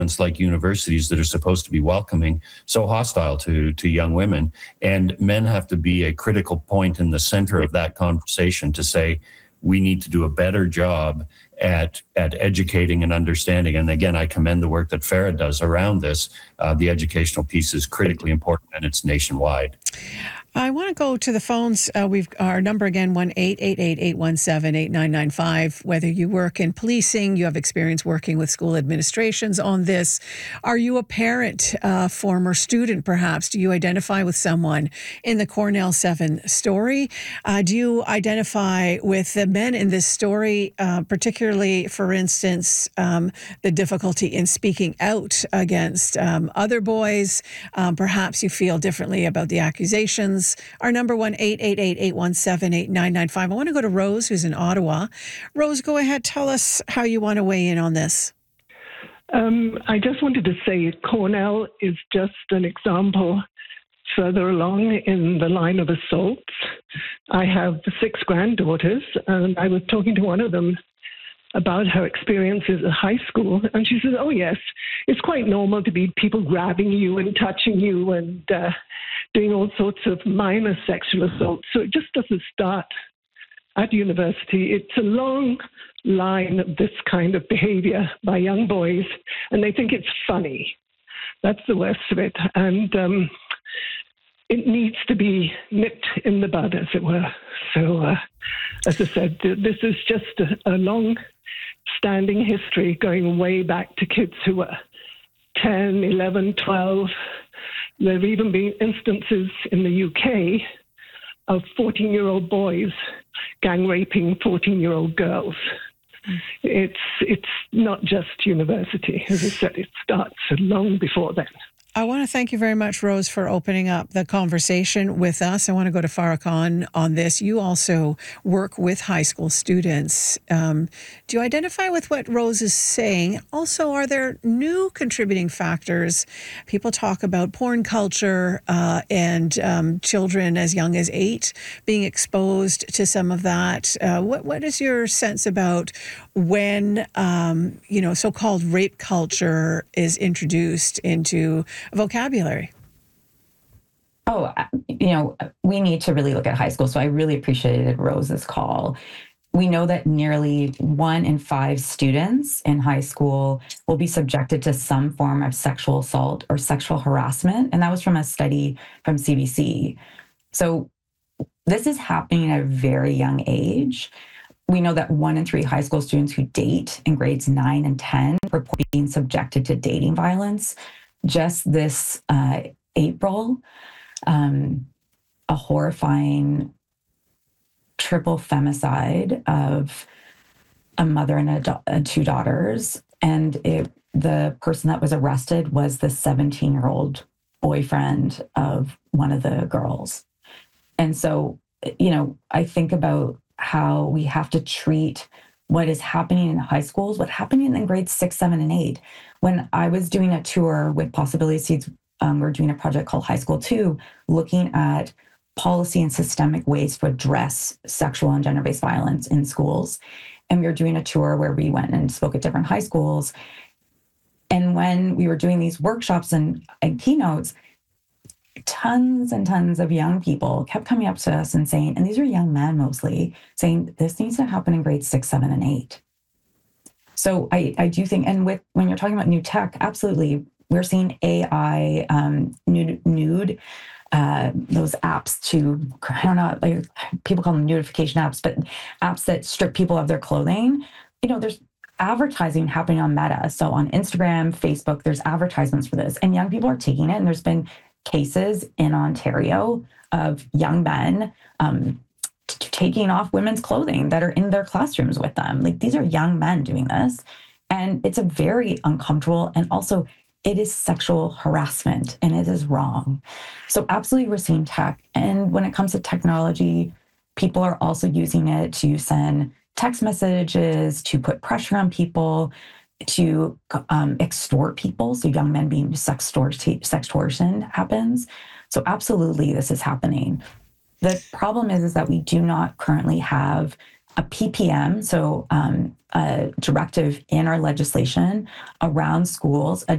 like universities that are supposed to be welcoming so hostile to young women. And men have to be a critical point in the center of that conversation to say, we need to do a better job at educating and understanding. And again, I commend the work that Farah does around this. The educational piece is critically important, and it's nationwide. I want to go to the phones. We've our number again, 1-888-817-8995. Whether you work in policing, you have experience working with school administrations on this. Are you a parent, former student perhaps? Do you identify with someone in the Cornell 7 story? Do you identify with the men in this story, particularly, for instance, the difficulty in speaking out against other boys? Perhaps you feel differently about the accusations. Our number 1-888-817-8995. I want to go to Rose, who's in Ottawa. Rose, go ahead. Tell us how you want to weigh in on this. I just wanted to say Cornell is just an example further along in the line of assaults. I have 6 granddaughters, and I was talking to one of them about her experiences at high school, and she says, oh yes, it's quite normal to be people grabbing you and touching you and doing all sorts of minor sexual assaults. So it just doesn't start at university. It's a long line of this kind of behavior by young boys, and they think it's funny. That's the worst of it. And it needs to be nipped in the bud, as it were. So, as I said, this is just a long-standing history going way back to kids who were 10, 11, 12. There have even been instances in the UK of 14-year-old boys gang raping 14-year-old girls. It's not just university. As I said, it starts long before then. I want to thank you very much, Rose, for opening up the conversation with us. I want to go to Farah Khan on this. You also work with high school students. Do you identify with what Rose is saying? Also, are there new contributing factors? People talk about porn culture and children as young as 8 being exposed to some of that. What is your sense about when, so-called rape culture is introduced into vocabulary? We need to really look at high school. So I really appreciated Rose's call. We know that nearly 1 in 5 students in high school will be subjected to some form of sexual assault or sexual harassment. And that was from a study from CBC. So this is happening at a very young age. We know that 1 in 3 high school students who date in grades 9 and 10 report being subjected to dating violence. Just this April, a horrifying triple femicide of a mother and 2 daughters. And the person that was arrested was the 17-year-old boyfriend of one of the girls. And so, I think about how we have to treat what is happening in high schools, what's happening in grades 6, 7, and 8. When I was doing a tour with Possibility Seeds, we're doing a project called High School 2, looking at policy and systemic ways to address sexual and gender-based violence in schools. And we were doing a tour where we went and spoke at different high schools. And when we were doing these workshops and keynotes, tons and tons of young people kept coming up to us and saying, and these are young men mostly, saying this needs to happen in grades 6, 7, and 8. So I do think, and when you're talking about new tech, absolutely, we're seeing AI, nude, those apps I don't know, like people call them nudification apps, but apps that strip people of their clothing. There's advertising happening on Meta. So on Instagram, Facebook, there's advertisements for this, and young people are taking it. And there's been cases in Ontario of young men taking off women's clothing that are in their classrooms with them. Like, these are young men doing this. And it's a very uncomfortable, and also it is sexual harassment, and it is wrong. So absolutely, we're seeing tech. And when it comes to technology, people are also using it to send text messages, to put pressure on people, to extort people. So young men being sextortion happens. So absolutely, this is happening. The problem is that we do not currently have a PPM, so a directive in our legislation around schools